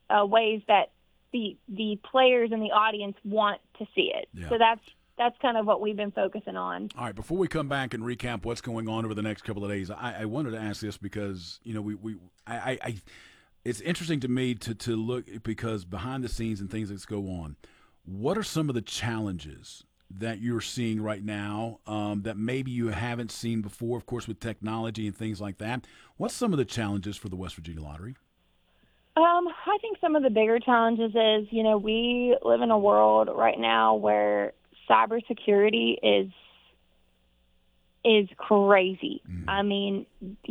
ways that the players and the audience want to see it. Yeah. So that's kind of what we've been focusing on. All right, before we come back and recap what's going on over the next couple of days, I wanted to ask this because, it's interesting to me to look, because behind the scenes and things that go on, what are some of the challenges that you're seeing right now that maybe you haven't seen before, of course, with technology and things like that? What's some of the challenges for the West Virginia Lottery? I think some of the bigger challenges is, we live in a world right now where cybersecurity is crazy. Mm-hmm. I mean,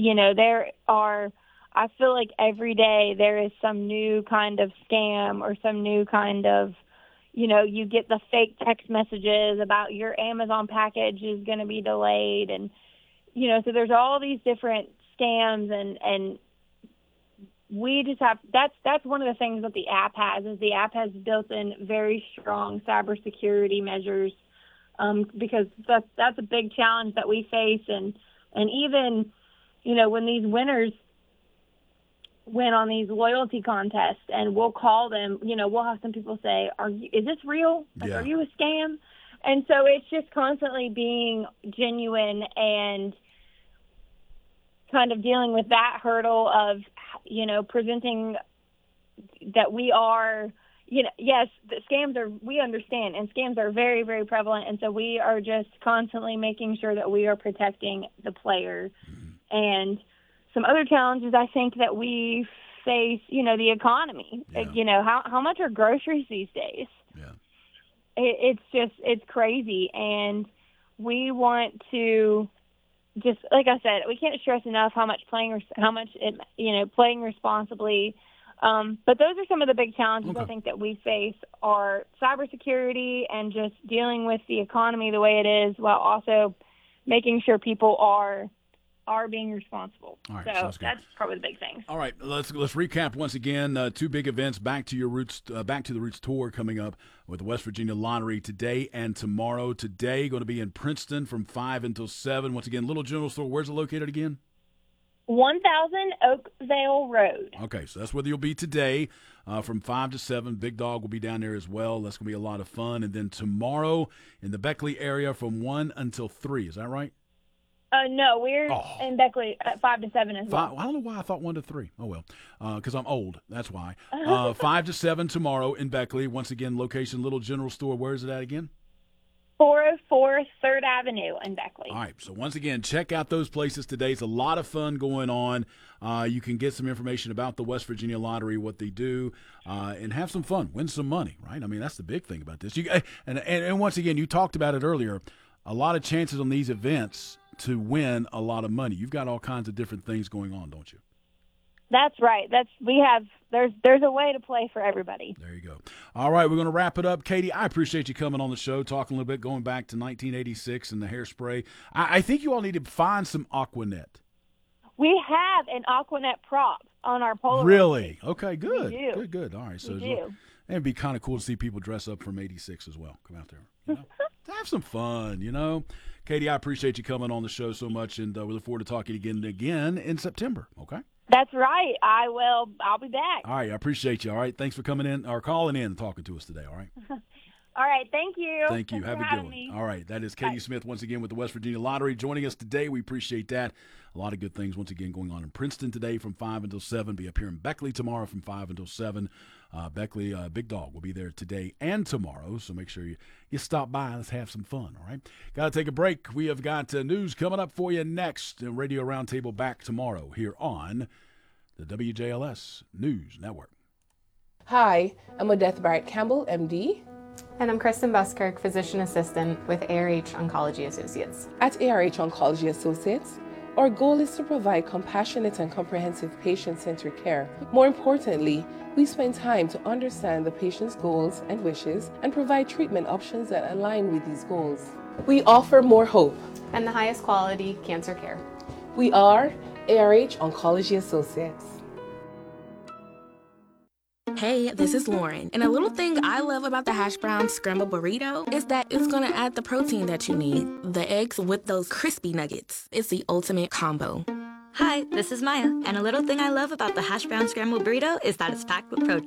I feel like every day there is some new kind of scam or some new kind of, you get the fake text messages about your Amazon package is going to be delayed. And, so there's all these different scams and we just have, that's one of the things that the app has, is the app has built in very strong cybersecurity measures, because that's a big challenge that we face. And even, when these winners win on these loyalty contests, and we'll call them, we'll have some people say, is this real? Like, Yeah. Are you a scam? And so it's just constantly being genuine and kind of dealing with that hurdle of, presenting that we are, yes, the scams are, we understand, and scams are very, very prevalent. And so we are just constantly making sure that we are protecting the player. Mm-hmm. And some other challenges I think that we face, the economy. Yeah. How much are groceries these days? Yeah. It's crazy. And we want to, just like I said, we can't stress enough playing responsibly. But those are some of the big challenges. Okay. I think that we face are cybersecurity and just dealing with the economy the way it is, while also making sure people are being responsible. All right, so that's probably the big things. All right, let's recap once again. Two big events, Back to the Roots tour coming up with the West Virginia Lottery today and tomorrow. Today going to be in Princeton from 5 until 7. Once again, Little General Store. Where's it located again? 1000 Oakvale Road. Okay, so that's where you'll be today from 5 to 7. Big Dog will be down there as well. That's going to be a lot of fun. And then tomorrow in the Beckley area from 1 until 3. Is that right? No, we're in Beckley at 5 to 7 as well. I don't know why I thought 1 to 3. Oh, well, because I'm old. That's why. 5 to 7 tomorrow in Beckley. Once again, location Little General Store. Where is it at again? 404 3rd Avenue in Beckley. All right. So once again, check out those places today. It's a lot of fun going on. You can get some information about the West Virginia Lottery, what they do, and have some fun. Win some money, right? I mean, that's the big thing about this. And once again, you talked about it earlier. A lot of chances on these events to win a lot of money. You've got all kinds of different things going on, don't you? That's right. There's a way to play for everybody. There you go. All right, we're going to wrap it up. Katie, I appreciate you coming on the show, talking a little bit, going back to 1986 and the hairspray. I think you all need to find some Aquanet. We have an Aquanet prop on our Polaroid. Really? Okay, good. We do. Good. All right. So we do. It'd be kind of cool to see people dress up from 86 as well. Come out there. Have some fun, Katie, I appreciate you coming on the show so much, and we look forward to talking again in September, okay? That's right. I will. I'll be back. All right. I appreciate you. All right. Thanks for coming in or calling in and talking to us today, all right? All right. Thank you. Thank you. Thanks Have for a good one. me. All right. That is Katie Bye. Smith once again with the West Virginia Lottery joining us today. We appreciate that. A lot of good things once again going on in Princeton today from 5 until 7. Be up here in Beckley tomorrow from 5 until 7. Beckley, Big Dog will be there today and tomorrow, so make sure you stop by. Let's have some fun, all right? Got to take a break. We have got news coming up for you next. Radio Roundtable back tomorrow here on the WJLS News Network. Hi, I'm Odette Barrett Campbell, MD. And I'm Kristen Buskirk, Physician Assistant with ARH Oncology Associates. At ARH Oncology Associates, our goal is to provide compassionate and comprehensive patient-centered care. More importantly, we spend time to understand the patient's goals and wishes and provide treatment options that align with these goals. We offer more hope And the highest quality cancer care. We are ARH Oncology Associates. Hey, this is Lauren, and a little thing I love about the hash brown scrambled burrito is that it's gonna add the protein that you need. The eggs with those crispy nuggets. It's the ultimate combo. Hi, this is Maya, and a little thing I love about the hash brown scrambled burrito is that it's packed with protein.